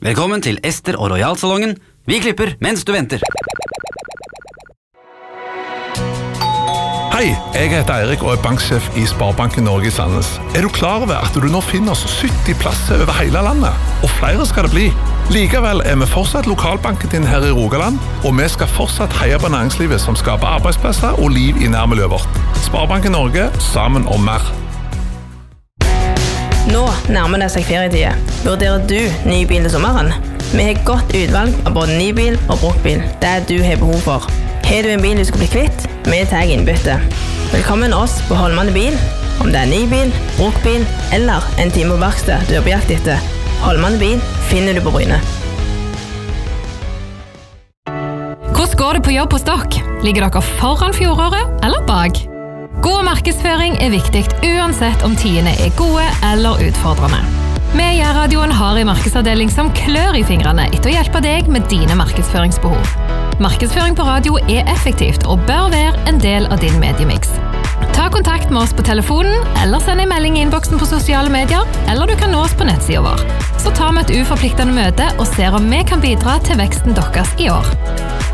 Velkommen til Ester og Royal-salongen. Vi klipper mens du venter. Hei, jeg heter Eirik og er banksjef i Sparebanken Norge i Sandnes. Er du klar over at du nå finner oss 70 plasser over hele landet? Og flere skal det bli. Likevel er vi fortsatt lokalbanken din her i Rogaland, og vi skal fortsatt heie på næringslivet som skaper arbeidsplasser og liv i nærmiljøet vårt. Sparebanken Norge, sammen om mer. Nå nærmer det seg ferietid. Vurderer du ny bil til sommeren? Vi har godt utvalg av både ny bil og bruktbil. Det du har behov for. Har du en bil du skal bli kvitt? Vi tar innbytte. Velkommen oss på Holmane Bil. Om det ny bil, bruktbil eller en time på verksted du er på jakt etter. Holmane Bil finner du på Bryne. Hvordan går det på jobb hos dere? Ligger dere foran fjoråret eller bak? God markedsføring er viktig uansett om tidene er gode eller utfordrende. Vi i radioen har en markedsavdeling som klør i fingrene etter å hjelpe deg med dine markedsføringsbehov. Markedsføring på radio er effektivt og bør være en del av din mediemix. Ta kontakt med oss på telefonen, eller send en melding i innboksen på sosiale medier, eller du kan nå oss på nettsiden vår. Så tar vi et uforpliktende møte og ser om vi kan bidra til veksten deres i år.